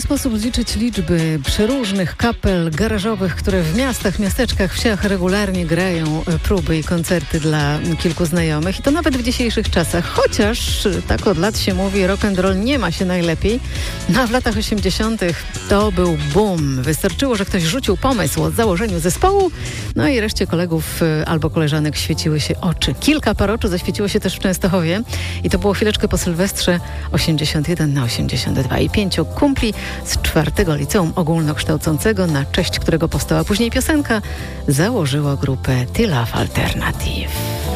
sposób zliczyć liczby przeróżnych kapel garażowych, które w miastach, miasteczkach, wsiach regularnie grają próby i koncerty dla kilku znajomych. I to nawet w dzisiejszych czasach. Chociaż tak od lat się mówi, rock and roll nie ma się najlepiej. No a w latach 80. to był boom. Wystarczyło, że ktoś rzucił pomysł o założeniu zespołu, no i reszcie kolegów albo koleżanek świeciły się oczy. Kilka par oczu zaświeciło się też w Częstochowie i to było chwileczkę po Sylwestrze 81/82 i 5 kumpli z 4. liceum ogólnokształcącego, na cześć którego powstała później piosenka, założyło grupę The Love Alternative.